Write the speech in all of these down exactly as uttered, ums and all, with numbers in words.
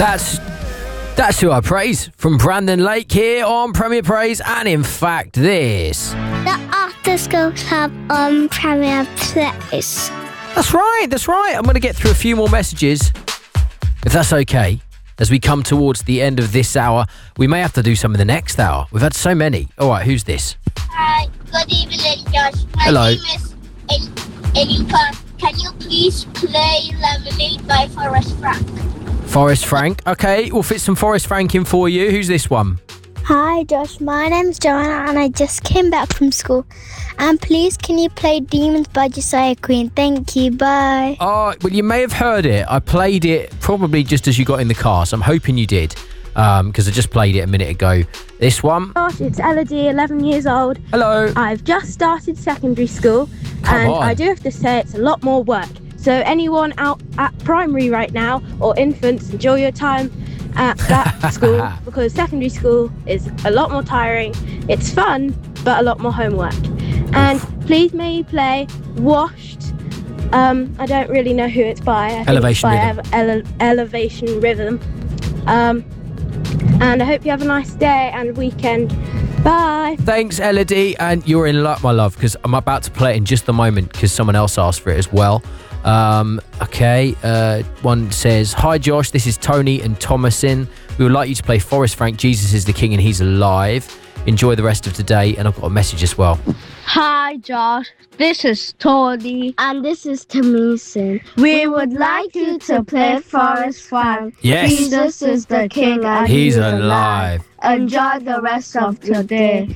That's that's who I praise from Brandon Lake here on Premier Praise, and in fact, this. The After School Club on Premier Praise. That's right, that's right. I'm going to get through a few more messages, if that's okay. As we come towards the end of this hour, we may have to do some in the next hour. We've had so many. All right, who's this? Hi, good evening, Josh. My Hello. name is Enupa. Can you please play Lemonade by Forrest Frank? Forrest Frank. Okay, we'll fit some Forrest Frank in for you. Who's this one? Hi Josh, my name's Joanna and I just came back from school. And please can you play Demons by Josiah Queen? Thank you, bye. Oh, well, you may have heard it. I played it probably just as you got in the car, so I'm hoping you did, because um, I just played it a minute ago. This one. Josh, it's Elodie, eleven years old. Hello. I've just started secondary school, Come and on. I do have to say it's a lot more work. So anyone out at primary right now, or infants, enjoy your time at that school, because secondary school is a lot more tiring. It's fun, but a lot more homework. And please may you play Washed. Um, I don't really know who it's by. I think Elevation it's by Rhythm. Ele- Ele- Elevation Rhythm. Um, and I hope you have a nice day and weekend. Bye. Thanks, Elodie, and you're in luck, my love, because I'm about to play it in just a moment because someone else asked for it as well. Um, okay, uh, one says, hi Josh, this is Tony and Thomasin. We would like you to play Forrest Frank, Jesus is the King and He's Alive. Enjoy the rest of today. And I've got a message as well. Hi, Josh. This is Tony. And this is Tamisin. We would like you to play Forest Frank. Yes. Jesus is the King and He's alive. Enjoy the rest of your day.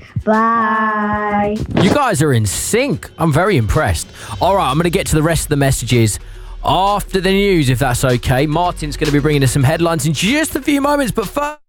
Bye. You guys are in sync. I'm very impressed. All right, I'm going to get to the rest of the messages after the news, if that's okay. Martin's going to be bringing us some headlines in just a few moments, but first...